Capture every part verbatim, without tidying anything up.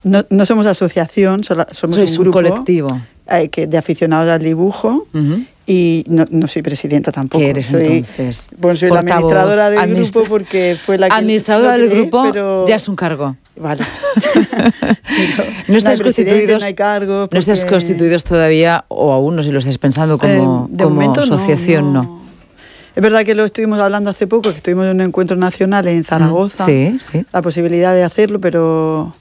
No, no somos asociación, solo, somos Sois un grupo. un colectivo. Eh, que, de aficionados al dibujo. Uh-huh. Y no, no soy presidenta tampoco. ¿Qué eres soy, entonces? Bueno, soy Portavoz, la administradora del administra- grupo porque fue la que... Administradora del creé, grupo pero... ya es un cargo. Vale. no estáis no constituidos, no, hay cargo porque... no estáis constituidos todavía, o aún no, si lo estáis pensando como, eh, de como momento, asociación, no, no, no. Es verdad que lo estuvimos hablando hace poco, que estuvimos en un encuentro nacional en Zaragoza. Mm, sí, sí. La posibilidad de hacerlo, pero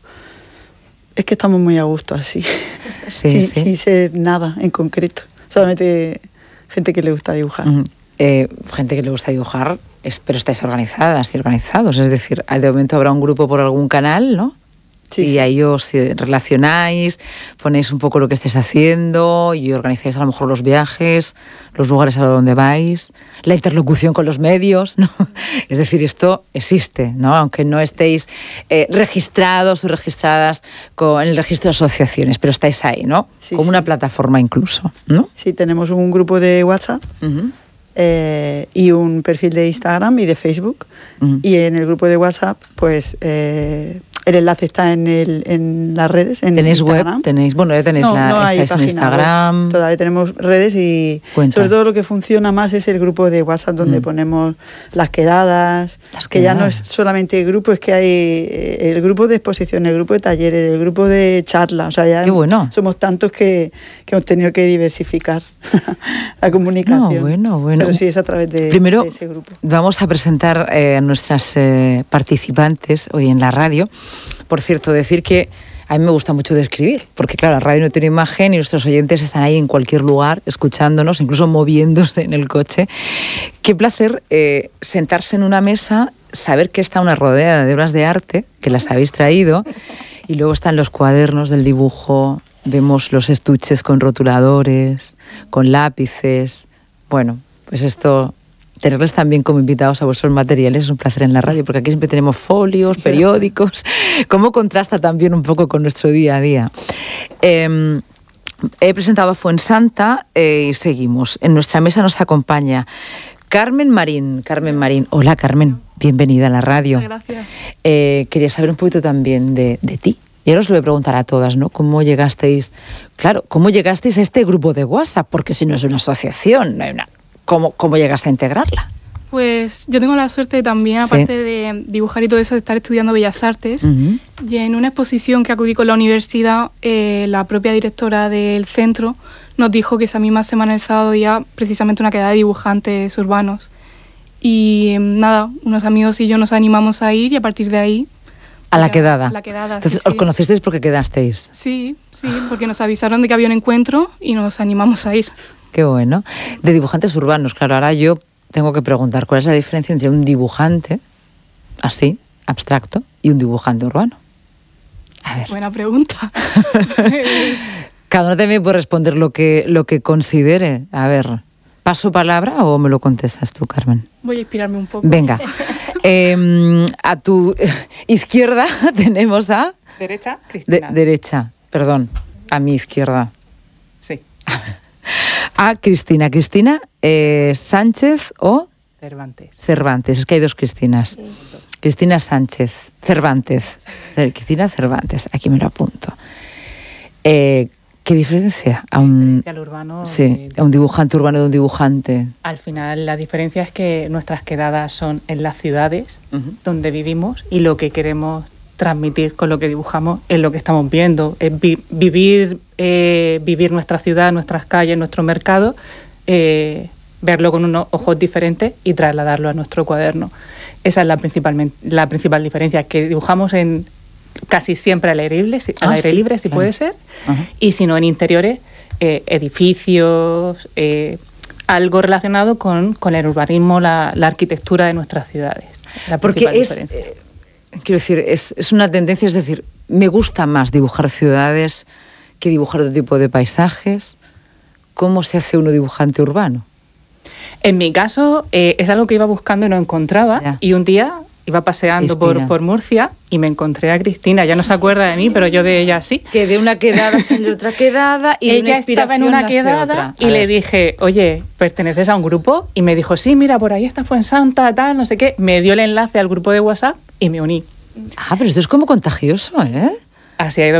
es que estamos muy a gusto así. Sí, sin, sí. sin ser nada en concreto. Solamente gente que le gusta dibujar. Uh-huh. Eh, gente que le gusta dibujar, es, pero estáis organizadas y organizados. Es decir, de momento habrá un grupo por algún canal, ¿no? Sí, y sí. ahí os relacionáis, ponéis un poco lo que estáis haciendo y organizáis a lo mejor los viajes, los lugares a donde vais, la interlocución con los medios, ¿no? Es decir, esto existe, ¿no? Aunque no estéis eh, registrados o registradas con, en el registro de asociaciones, pero estáis ahí, ¿no? Sí, Como sí. una plataforma incluso, ¿no? Sí, tenemos un grupo de WhatsApp. Uh-huh. Eh, y un perfil de Instagram y de Facebook. Uh-huh. Y en el grupo de WhatsApp, pues eh, el enlace está en, el, en las redes. En ¿Tenéis Instagram. web? ¿Tenéis, bueno, ya tenéis no, la, no hay estáis en página Instagram? web. Todavía tenemos redes y Cuentas. sobre todo lo que funciona más es el grupo de WhatsApp donde Mm. ponemos las quedadas, Las que quedadas. ya no es solamente el grupo, es que hay eh, el grupo de exposición, el grupo de talleres, el grupo de charla, o sea, ya Qué bueno. somos tantos que, que hemos tenido que diversificar la comunicación. No, bueno, bueno. Pero sí es a través de, Primero, de ese grupo. vamos a presentar eh, a nuestras eh, participantes hoy en la radio. Por cierto, decir que a mí me gusta mucho describir, porque claro, la radio no tiene imagen y nuestros oyentes están ahí en cualquier lugar, escuchándonos, incluso moviéndose en el coche. Qué placer eh, sentarse en una mesa, saber que está una rodeada de obras de arte, que las habéis traído, y luego están los cuadernos del dibujo, vemos los estuches con rotuladores, con lápices. Bueno, pues esto... Tenerles también como invitados a vuestros materiales es un placer en la radio, porque aquí siempre tenemos folios, periódicos, cómo contrasta también un poco con nuestro día a día. Eh, he presentado a Fuensanta eh, y seguimos. En nuestra mesa nos acompaña Carmen Marín. Carmen Marín, hola Carmen, bienvenida a la radio. Muchas gracias. Eh, quería saber un poquito también de, de ti. Y ahora os lo voy a preguntar a todas, ¿no? ¿Cómo llegasteis, claro, cómo llegasteis a este grupo de WhatsApp? Porque si no es una asociación, no hay una... ¿Cómo, ¿Cómo llegaste a integrarla? Pues yo tengo la suerte también, Sí. aparte de dibujar y todo eso, de estar estudiando Bellas Artes. Uh-huh. Y en una exposición que acudí con la universidad, eh, la propia directora del centro nos dijo que esa misma semana, el sábado, ya precisamente una quedada de dibujantes urbanos. Y eh, nada, unos amigos y yo nos animamos a ir y a partir de ahí... A la ya, quedada. a la quedada, Entonces, sí, ¿os sí. conocisteis porque quedasteis? Sí, sí, porque nos avisaron de que había un encuentro y nos animamos a ir. Qué bueno. De dibujantes urbanos, claro, ahora yo tengo que preguntar cuál es la diferencia entre un dibujante, así, abstracto, y un dibujante urbano. A ver. Buena pregunta. Cada uno también puede responder lo que, lo que considere. A ver, ¿paso palabra o me lo contestas tú, Carmen? Voy a inspirarme un poco. Venga. Eh, a tu izquierda tenemos a... Derecha, De, Cristina. derecha, perdón, a mi izquierda. Sí, A Cristina. Cristina eh, Sánchez o Cervantes. Cervantes. Es que hay dos Cristinas. Cristina Sánchez Cervantes. Cer- Cristina Cervantes. Aquí me lo apunto. Eh, ¿Qué diferencia a un, Al urbano, sí, eh, a un dibujante urbano de un dibujante? Al final la diferencia es que nuestras quedadas son en las ciudades Uh-huh. donde vivimos y lo que queremos transmitir con lo que dibujamos es lo que estamos viendo, es vi- vivir, eh, vivir nuestra ciudad, nuestras calles, nuestro mercado, eh, verlo con unos ojos diferentes y trasladarlo a nuestro cuaderno. Esa es la principal, la principal diferencia, que dibujamos en casi siempre al aire libre, si, al Ah, aire sí, libre, si claro. puede ser, Ajá. y si no en interiores, eh, edificios, eh, algo relacionado con, con el urbanismo, la, la arquitectura de nuestras ciudades. La Porque principal es, diferencia. eh, quiero decir, es, es una tendencia, es decir, me gusta más dibujar ciudades que dibujar otro tipo de paisajes. ¿Cómo se hace uno dibujante urbano? En mi caso, eh, es algo que iba buscando y no encontraba. Ya. Y un día iba paseando por, Inspira. por Murcia y me encontré a Cristina. Ya no se acuerda de mí, pero yo de ella sí. Que de una quedada sale otra quedada y de una Ella estaba en inspiración una nace quedada otra. y A le ver. dije, oye, ¿perteneces a un grupo? Y me dijo, sí, mira, por ahí está Fuensanta, tal, no sé qué. Me dio el enlace al grupo de WhatsApp y me uní. Ah, pero esto es como contagioso, ¿eh? así ha ido